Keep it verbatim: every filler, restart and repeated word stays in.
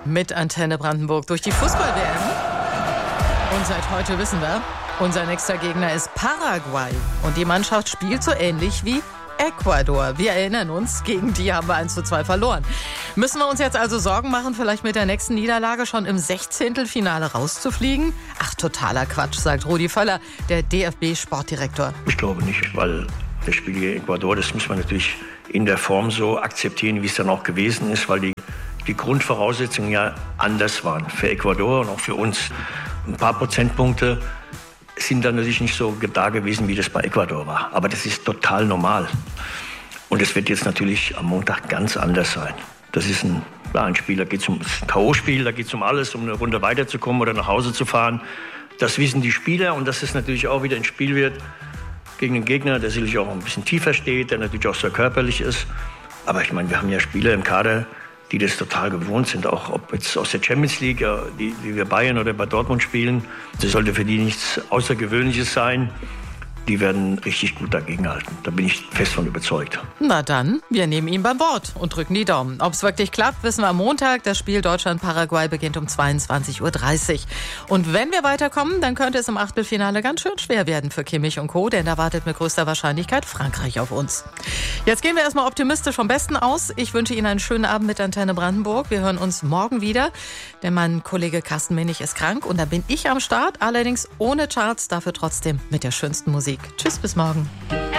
mit Antenne Brandenburg durch die Fußball-W M. Und seit heute wissen wir, unser nächster Gegner ist Paraguay. Und die Mannschaft spielt so ähnlich wie Ecuador. Wir erinnern uns, gegen die haben wir eins zu zwei verloren. Müssen wir uns jetzt also Sorgen machen, vielleicht mit der nächsten Niederlage schon im Sechzehntelfinale rauszufliegen? Ach, totaler Quatsch, sagt Rudi Völler, der D F B-Sportdirektor. Ich glaube nicht, weil das Spiel gegen Ecuador, das muss man natürlich in der Form so akzeptieren, wie es dann auch gewesen ist, weil die, die Grundvoraussetzungen ja anders waren für Ecuador und auch für uns. Ein paar Prozentpunkte sind dann natürlich nicht so da gewesen, wie das bei Ecuador war. Aber das ist total normal. Und es wird jetzt natürlich am Montag ganz anders sein. Das ist ein, ja, ein Spiel, da geht es um ein K O-Spiel, da geht es um alles, um eine Runde weiterzukommen oder nach Hause zu fahren. Das wissen die Spieler und dass es natürlich auch wieder ein Spiel wird gegen einen Gegner, der sicherlich auch ein bisschen tiefer steht, der natürlich auch sehr körperlich ist. Aber ich meine, wir haben ja Spieler im Kader, die das total gewohnt sind, auch ob jetzt aus der Champions League, die, die wir Bayern oder bei Dortmund spielen. Das sollte für die nichts Außergewöhnliches sein. Die werden richtig gut dagegenhalten. Da bin ich fest von überzeugt. Na dann, wir nehmen ihn beim Wort und drücken die Daumen. Ob es wirklich klappt, wissen wir am Montag. Das Spiel Deutschland-Paraguay beginnt um zweiundzwanzig Uhr dreißig. Und wenn wir weiterkommen, dann könnte es im Achtelfinale ganz schön schwer werden für Kimmich und Co., denn da wartet mit größter Wahrscheinlichkeit Frankreich auf uns. Jetzt gehen wir erstmal optimistisch vom Besten aus. Ich wünsche Ihnen einen schönen Abend mit Antenne Brandenburg. Wir hören uns morgen wieder, denn mein Kollege Carsten Minnig ist krank und da bin ich am Start, allerdings ohne Charts, dafür trotzdem mit der schönsten Musik. Tschüss, bis morgen.